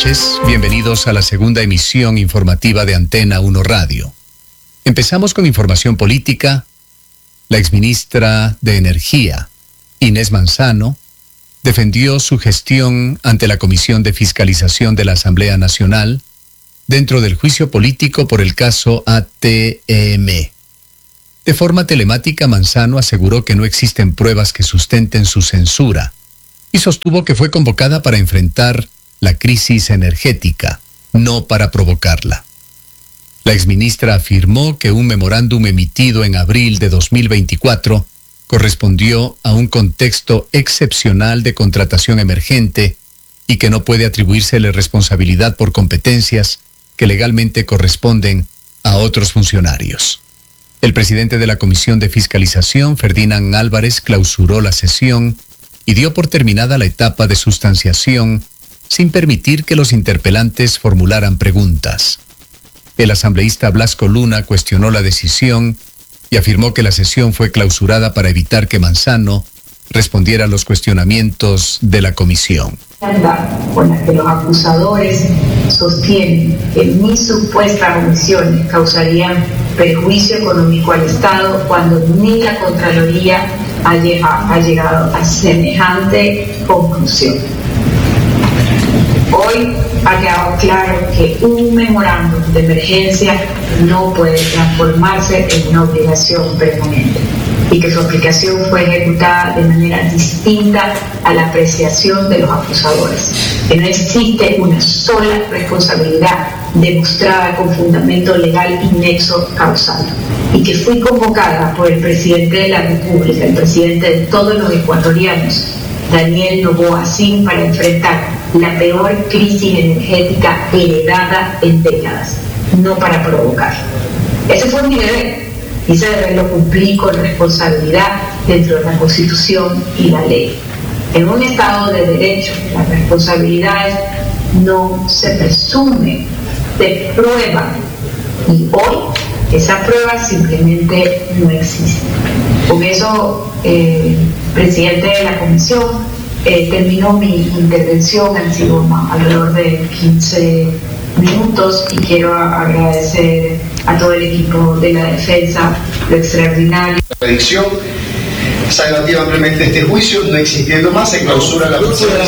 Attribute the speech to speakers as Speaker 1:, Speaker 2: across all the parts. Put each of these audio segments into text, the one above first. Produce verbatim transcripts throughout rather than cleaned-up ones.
Speaker 1: noches, bienvenidos a la segunda emisión informativa de Antena uno Radio. Empezamos con información política. La exministra de Energía, Inés Manzano, defendió su gestión ante la Comisión de Fiscalización de la Asamblea Nacional dentro del juicio político por el caso A T M. De forma telemática, Manzano aseguró que no existen pruebas que sustenten su censura y sostuvo que fue convocada para enfrentar la crisis energética, no para provocarla. La exministra afirmó que un memorándum emitido en abril de dos mil veinticuatro correspondió a un contexto excepcional de contratación emergente y que no puede atribuírsele responsabilidad por competencias que legalmente corresponden a otros funcionarios. El presidente de la Comisión de Fiscalización, Ferdinand Álvarez, clausuró la sesión y dio por terminada la etapa de sustanciación sin permitir que los interpelantes formularan preguntas. El asambleísta Blasco Luna cuestionó la decisión y afirmó que la sesión fue clausurada para evitar que Manzano respondiera a los cuestionamientos de la comisión.
Speaker 2: Con la que los acusadores sostienen que mis supuestas omisiones causarían perjuicio económico al Estado cuando ni la Contraloría ha llegado, ha llegado a semejante conclusión. Hoy ha quedado claro que un memorándum de emergencia no puede transformarse en una obligación permanente y que su aplicación fue ejecutada de manera distinta a la apreciación de los acusadores, que no existe una sola responsabilidad demostrada con fundamento legal y nexo causal, y que fui convocada por el presidente de la República, el presidente de todos los ecuatorianos, Daniel Noboa Sim, para enfrentar la peor crisis energética heredada en décadas, no para provocar. Ese fue mi deber, y ese deber lo cumplí con responsabilidad dentro de la Constitución y la ley. En un Estado de Derecho, las responsabilidades no se presumen, se prueban, y hoy esa prueba simplemente no existe. Con eso, eh, presidente de la Comisión, Eh, terminó mi intervención, han sido alrededor de quince minutos, y quiero agradecer a todo el equipo de la defensa lo extraordinario.
Speaker 3: La predicción se debatía ampliamente este juicio, no existiendo más, se clausura la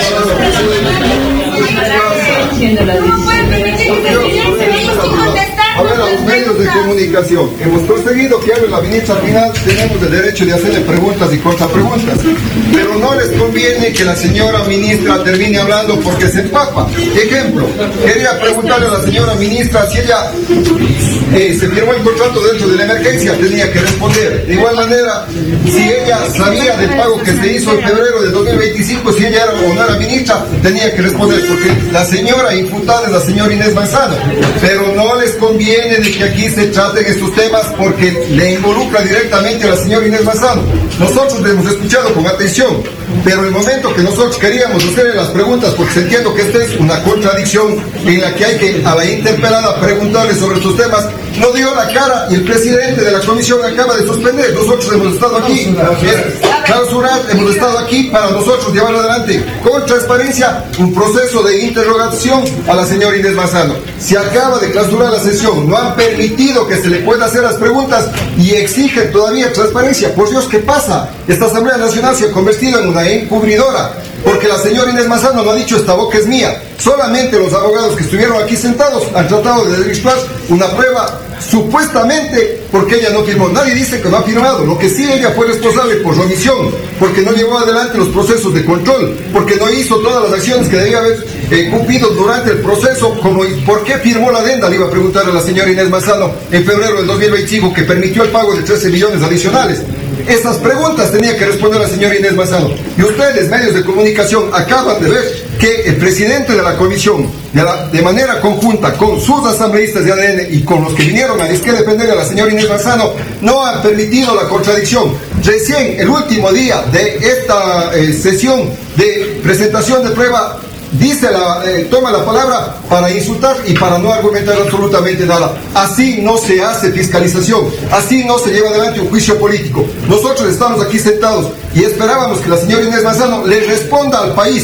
Speaker 4: A ver, a los medios de comunicación, hemos conseguido que hable la ministra al final, tenemos el derecho de hacerle preguntas y contrapreguntas, pero no les conviene que la señora ministra termine hablando porque se empapa. Ejemplo, quería preguntarle a la señora ministra si ella eh, se firmó el contrato dentro de la emergencia, tenía que responder. De igual manera, si ella sabía del pago que se hizo en febrero de dos mil veinticinco, si ella era o no era ministra, tenía que responder, porque la señora imputada es la señora Inés Manzano, pero no les conviene de que aquí se traten estos temas porque le involucra directamente a la señora Inés Manzano. Nosotros le hemos escuchado con atención, pero el momento que nosotros queríamos hacerle las preguntas, porque entiendo que esta es una contradicción en la que hay que a la interpelada preguntarle sobre estos temas, no dio la cara y el presidente de la comisión acaba de suspender. Nosotros hemos estado aquí, clausurar, hemos estado aquí para nosotros llevar adelante con transparencia un proceso de interrogación a la señora Inés Manzano. Se acaba de clausurar la sesión, no han permitido que se le pueda hacer las preguntas y exigen todavía transparencia. Por Dios, ¿qué pasa? Esta Asamblea Nacional se ha convertido en una encubridora, porque la señora Inés Manzano no ha dicho esta boca es mía. Solamente los abogados que estuvieron aquí sentados han tratado de desvirtuar una prueba supuestamente porque ella no firmó. Nadie dice que no ha firmado. Lo que sí, ella fue responsable por su omisión, porque no llevó adelante los procesos de control, porque no hizo todas las acciones que debía haber eh, cumplido durante el proceso. Como ¿por qué firmó la adenda? Le iba a preguntar a la señora Inés Manzano en febrero del dos mil veinticinco, que permitió el pago de trece millones adicionales. Esas preguntas tenía que responder la señora Inés Manzano. Y ustedes, medios de comunicación, acaban de ver que el presidente de la comisión, de, la, de manera conjunta con sus asambleístas de A D N y con los que vinieron a disque defender a la señora Inés Manzano, no han permitido la contradicción. Recién, el último día de esta eh, sesión de presentación de prueba, dice la, eh, toma la palabra para insultar y para no argumentar absolutamente nada. Así no se hace fiscalización, así no se lleva adelante un juicio político. Nosotros estamos aquí sentados y esperábamos que la señora Inés Manzano le responda al país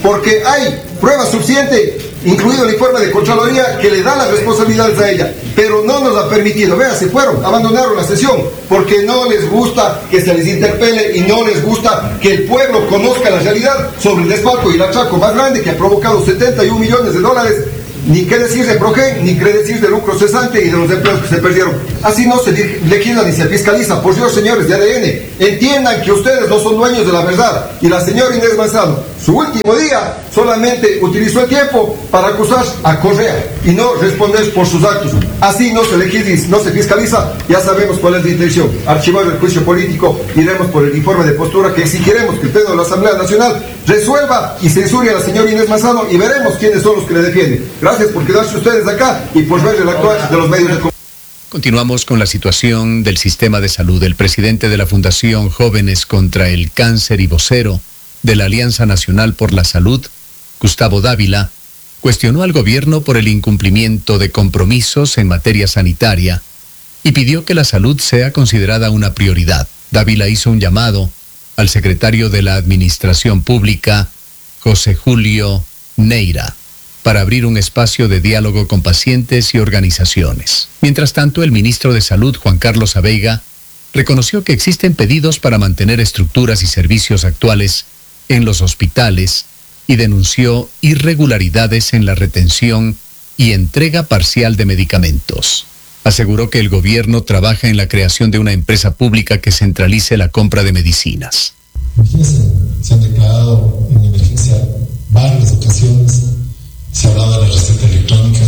Speaker 4: porque hay prueba suficiente, incluido el informe de Contraloría, que le da las responsabilidades a ella, pero no nos ha permitido. Vea, se fueron, abandonaron la sesión, porque no les gusta que se les interpele y no les gusta que el pueblo conozca la realidad sobre el desfalco y el atraco más grande que ha provocado setenta y un millones de dólares. Ni qué decir de Progen, ni qué decir de lucro cesante y de los empleos que se perdieron. Así no se legisla ni se fiscaliza. Por Dios, señores de A D N, entiendan que ustedes no son dueños de la verdad. Y la señora Inés Manzano, su último día, solamente utilizó el tiempo para acusar a Correa y no responder por sus actos. Así no se legisla, no se fiscaliza. Ya sabemos cuál es la intención. Archivar el juicio político, iremos por el informe de postura que exigiremos que el Pleno de la Asamblea Nacional resuelva y censure a la señora Inés Manzano y veremos quiénes son los que le defienden. Gracias por quedarse ustedes acá y por ver el actual de los medios de comunicación.
Speaker 1: Continuamos con la situación del sistema de salud. El presidente de la Fundación Jóvenes contra el Cáncer y vocero de la Alianza Nacional por la Salud, Gustavo Dávila, cuestionó al gobierno por el incumplimiento de compromisos en materia sanitaria y pidió que la salud sea considerada una prioridad. Dávila hizo un llamado al secretario de la Administración Pública, José Julio Neira, para abrir un espacio de diálogo con pacientes y organizaciones. Mientras tanto, el ministro de Salud, Juan Carlos Abeiga, reconoció que existen pedidos para mantener estructuras y servicios actuales en los hospitales y denunció irregularidades en la retención y entrega parcial de medicamentos. Aseguró que el gobierno trabaja en la creación de una empresa pública que centralice la compra de medicinas.
Speaker 5: Imagínense, se han declarado en emergencia varias ocasiones. Se ha hablado de la receta electrónica,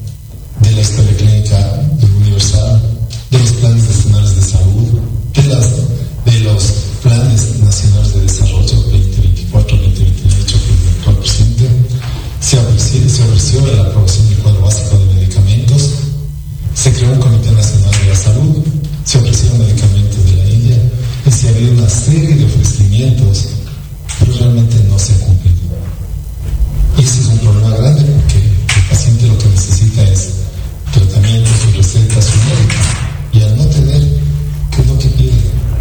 Speaker 5: de la historia clínica universal, de los planes nacionales de salud, de, las, de los planes nacionales de desarrollo veinte veinticuatro a veinte veintiocho que es el actual presidente. Se ofreció, se ofreció la aprobación del cuadro básico de medicamentos, se creó un Comité Nacional de la Salud, se ofrecieron medicamentos de la India y se ha habido una serie de ofrecimientos, pero realmente no se ha cumplido. Y ese es un problema grande porque el paciente lo que necesita es tratamiento, su receta, su médico. Y al no tener, ¿qué es lo que pide?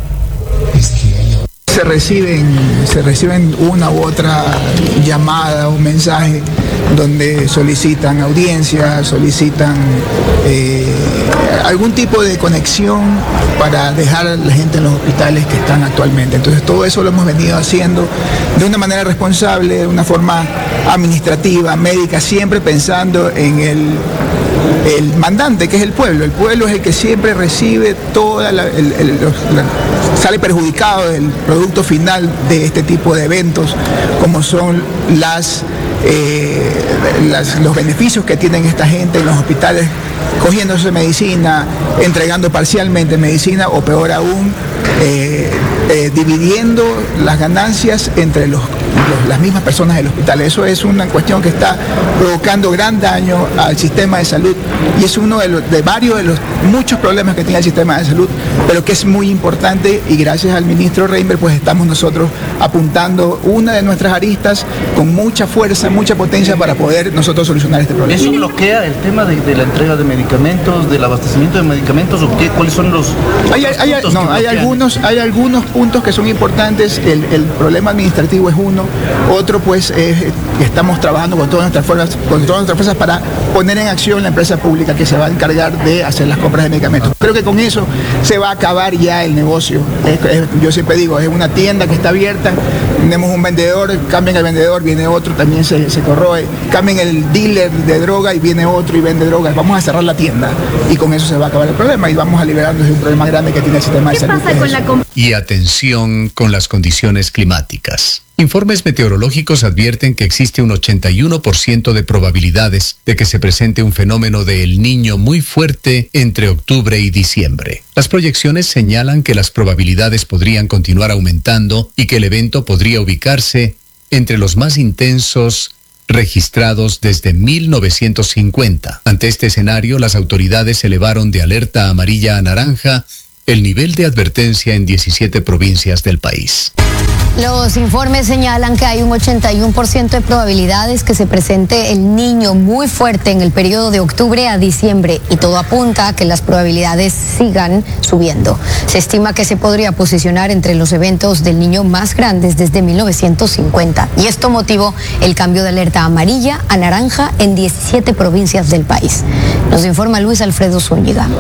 Speaker 5: Es que haya...
Speaker 6: Se reciben, se reciben una u otra llamada o mensaje donde solicitan audiencia, solicitan eh, algún tipo de conexión para dejar a la gente en los hospitales que están actualmente. Entonces todo eso lo hemos venido haciendo de una manera responsable, de una forma administrativa, médica, siempre pensando en el, el mandante, que es el pueblo. El pueblo es el que siempre recibe toda la, el, el, los, la, sale perjudicado del producto final de este tipo de eventos, como son las, eh, las, los beneficios que tienen esta gente en los hospitales, cogiéndose medicina, entregando parcialmente medicina o peor aún, eh, eh, dividiendo las ganancias entre los, los, las mismas personas del hospital. Eso es una cuestión que está provocando gran daño al sistema de salud y es uno de, los, de varios de los muchos problemas que tiene el sistema de salud, pero que es muy importante y gracias al ministro Reinberg pues estamos nosotros apuntando una de nuestras aristas con mucha fuerza, mucha potencia para poder nosotros solucionar este problema.
Speaker 7: ¿Eso bloquea el tema de, de la entrega de medicamentos, del abastecimiento de medicamentos o qué, cuáles son los,
Speaker 6: hay,
Speaker 7: los
Speaker 6: hay,
Speaker 7: puntos
Speaker 6: no,
Speaker 7: que
Speaker 6: hay algunos, hay algunos puntos que son importantes. El, el problema administrativo es uno, otro pues es que estamos trabajando con todas nuestras fuerzas, con todas nuestras fuerzas para poner en acción la empresa pública que se va a encargar de hacer las compras de medicamentos. Creo que con eso se va a acabar ya el negocio. Es, es, yo siempre digo, es una tienda que está abierta, tenemos un vendedor, cambian el vendedor, viene otro, también se, se corroe, cambian el dealer de droga y viene otro y vende drogas. Vamos a cerrar la tienda y con eso se va a acabar el problema y vamos a liberarnos de un problema grande que tiene el sistema de salud.
Speaker 8: ¿Qué pasa con la comp-
Speaker 1: Y atención con las condiciones climáticas. Informes meteorológicos advierten que existe un ochenta y uno por ciento de probabilidades de que se presente un fenómeno de El Niño muy fuerte entre octubre y diciembre. Las proyecciones señalan que las probabilidades podrían continuar aumentando y que el evento podría ubicarse entre los más intensos registrados desde mil novecientos cincuenta. Ante este escenario, las autoridades elevaron de alerta amarilla a naranja el nivel de advertencia en diecisiete provincias del país.
Speaker 8: Los informes señalan que hay un ochenta y uno por ciento de probabilidades que se presente el niño muy fuerte en el periodo de octubre a diciembre y todo apunta a que las probabilidades sigan subiendo. Se estima que se podría posicionar entre los eventos del niño más grandes desde mil novecientos cincuenta y esto motivó el cambio de alerta amarilla a naranja en diecisiete provincias del país. Nos informa Luis Alfredo Zúñiga.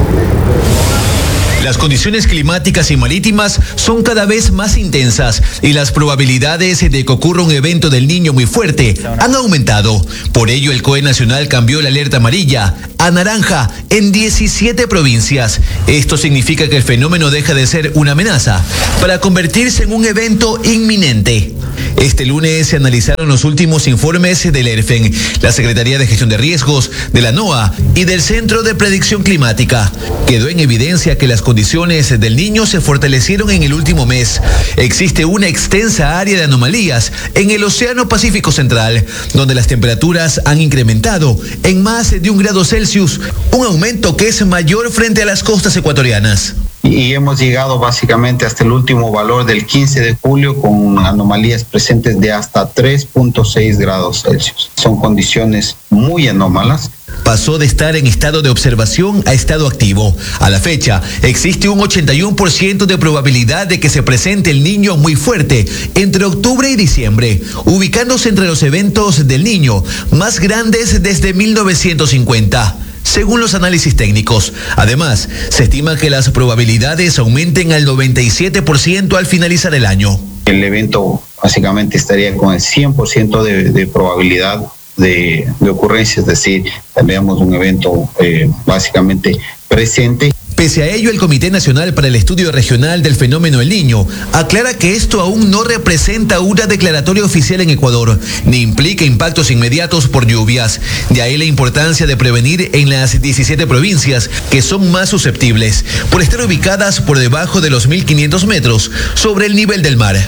Speaker 9: Las condiciones climáticas y marítimas son cada vez más intensas y las probabilidades de que ocurra un evento del niño muy fuerte han aumentado. Por ello, el C O E Nacional cambió la alerta amarilla a naranja en diecisiete provincias. Esto significa que el fenómeno deja de ser una amenaza para convertirse en un evento inminente. Este lunes se analizaron los últimos informes del ERFEN, la Secretaría de Gestión de Riesgos, de la NOAA y del Centro de Predicción Climática. Quedó en evidencia que las condiciones del niño se fortalecieron en el último mes. Existe una extensa área de anomalías en el Océano Pacífico Central, donde las temperaturas han incrementado en más de un grado Celsius, un aumento que es mayor frente a las costas ecuatorianas.
Speaker 10: Y hemos llegado básicamente hasta el último valor del quince de julio con anomalías presentes de hasta tres punto seis grados Celsius. Son condiciones muy anómalas.
Speaker 9: Pasó de estar en estado de observación a estado activo. A la fecha, existe un ochenta y uno por ciento de probabilidad de que se presente el niño muy fuerte entre octubre y diciembre, ubicándose entre los eventos del niño más grandes desde mil novecientos cincuenta. Según los análisis técnicos. Además, se estima que las probabilidades aumenten al noventa y siete por ciento al finalizar el año.
Speaker 10: El evento básicamente estaría con el cien por ciento de, de probabilidad de, de ocurrencia, es decir, tendríamos un evento eh, básicamente presente.
Speaker 9: Pese a ello, el Comité Nacional para el Estudio Regional del Fenómeno El Niño aclara que esto aún no representa una declaratoria oficial en Ecuador, ni implica impactos inmediatos por lluvias. De ahí la importancia de prevenir en las diecisiete provincias que son más susceptibles, por estar ubicadas por debajo de los mil quinientos metros sobre el nivel del mar.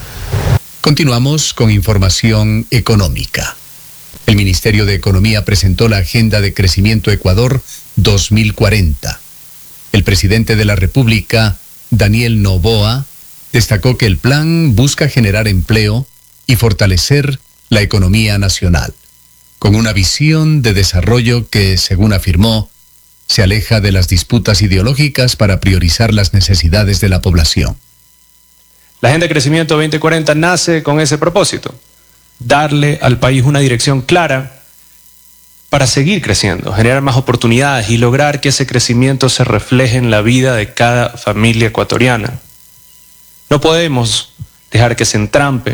Speaker 1: Continuamos con información económica. El Ministerio de Economía presentó la Agenda de Crecimiento Ecuador dos mil cuarenta. El presidente de la República, Daniel Noboa, destacó que el plan busca generar empleo y fortalecer la economía nacional, con una visión de desarrollo que, según afirmó, se aleja de las disputas ideológicas para priorizar las necesidades de la población.
Speaker 11: La Agenda de Crecimiento veinte cuarenta nace con ese propósito, darle al país una dirección clara para seguir creciendo, generar más oportunidades y lograr que ese crecimiento se refleje en la vida de cada familia ecuatoriana. No podemos dejar que se entrampe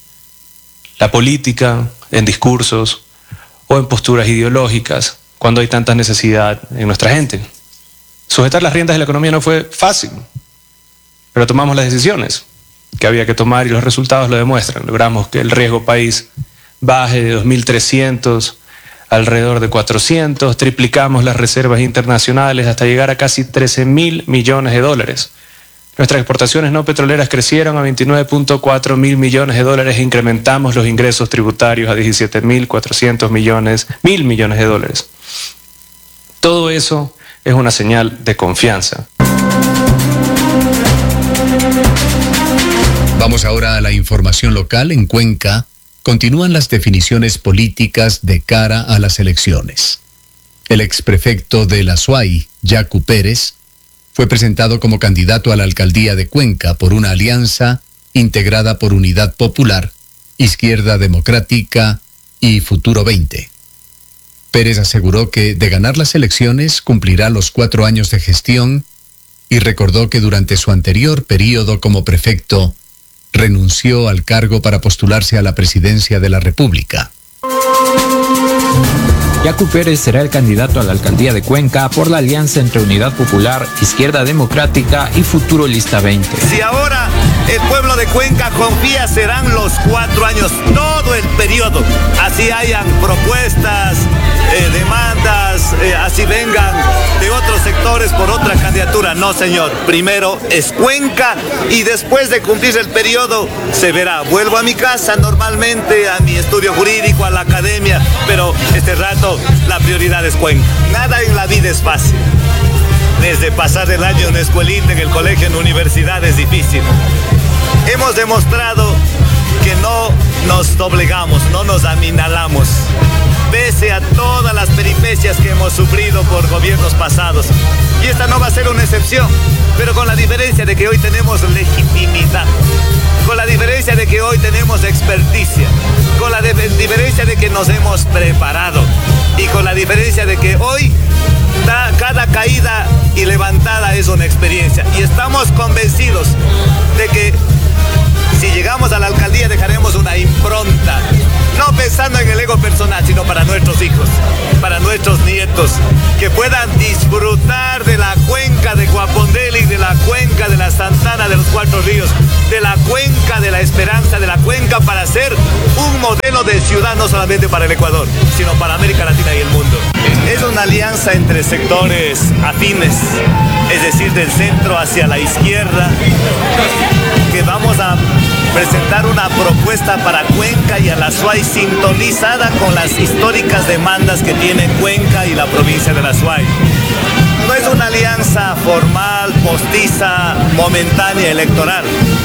Speaker 11: la política en discursos o en posturas ideológicas cuando hay tanta necesidad en nuestra gente. Sujetar las riendas de la economía no fue fácil, pero tomamos las decisiones que había que tomar y los resultados lo demuestran. Logramos que el riesgo país baje de dos mil trescientos alrededor de cuatrocientos, triplicamos las reservas internacionales hasta llegar a casi trece mil millones de dólares. Nuestras exportaciones no petroleras crecieron a veintinueve punto cuatro mil millones de dólares e incrementamos los ingresos tributarios a diecisiete mil cuatrocientos millones, mil millones de dólares. Todo eso es una señal de confianza.
Speaker 1: Vamos ahora a la información local. En Cuenca continúan las definiciones políticas de cara a las elecciones. El exprefecto de la S U A Y, Yacu Pérez, fue presentado como candidato a la alcaldía de Cuenca por una alianza integrada por Unidad Popular, Izquierda Democrática y Futuro veinte. Pérez aseguró que, de ganar las elecciones, cumplirá los cuatro años de gestión y recordó que durante su anterior periodo como prefecto, renunció al cargo para postularse a la presidencia de la República.
Speaker 12: Yacu Pérez será el candidato a la alcaldía de Cuenca por la alianza entre Unidad Popular, Izquierda Democrática y Futuro Lista veinte.
Speaker 13: Si ahora el pueblo de Cuenca confía, serán los cuatro años, todo el periodo. Así hayan propuestas, eh, demandas, eh, así vengan de otros sectores por otra candidatura. No, señor. Primero es Cuenca y después de cumplir el periodo se verá. Vuelvo a mi casa normalmente, a mi estudio jurídico, a la academia, pero este rato la prioridad es Cuenca. Nada en la vida es fácil. Desde pasar el año en la escuelita, en el colegio, en la universidad es difícil. hemos demostrado que no nos doblegamos, no nos aminalamos, pese a todas las peripecias que hemos sufrido por gobiernos pasados. Y esta no va a ser una excepción, pero con la diferencia de que hoy tenemos legitimidad, con la diferencia de que hoy tenemos experticia, con la diferencia de que nos hemos preparado y con la diferencia de que hoy da, cada caída y levantada es una experiencia. Y estamos convencidos de que si llegamos a la alcaldía dejaremos una impronta, no pensando en el ego personal, sino para nuestros hijos, para nuestros nietos, que puedan disfrutar de la cuenca de Guapondeli, de la cuenca de la Santana de los Cuatro Ríos, de la cuenca de la Esperanza, de la cuenca para ser un modelo de ciudad no solamente para el Ecuador, sino para América Latina y el mundo. Es una alianza entre sectores afines, es decir, del centro hacia la izquierda, que vamos a presentar una propuesta para Cuenca y Alazuay sintonizada con las históricas demandas que tiene Cuenca y la provincia de Alazuay. No es una alianza formal, postiza, momentánea, electoral.